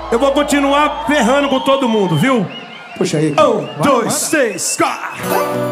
Eu vou continuar ferrando com todo mundo, viu? Puxa aí. 1, 2, 3, 4.